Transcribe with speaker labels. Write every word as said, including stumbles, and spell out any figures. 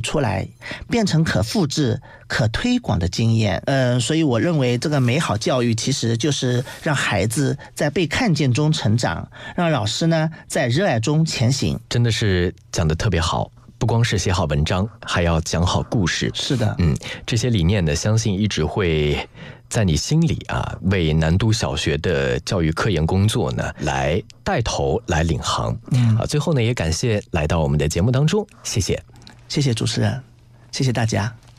Speaker 1: 出来，变成可复制、可推广的经验。呃，所以我认为这个美好教育其实就是让孩子在被看见中成长，让老师呢在热爱中前行。
Speaker 2: 真的是讲得特别好。不光是写好文章，还要讲好故事。
Speaker 1: 是的，
Speaker 2: 嗯，这些理念呢，相信一直会在你心里啊，为南都小学的教育科研工作呢，来带头，来领航。嗯，好，最后呢，也感谢来到我们的节目当中，谢谢，
Speaker 1: 谢谢主持人，谢谢大家。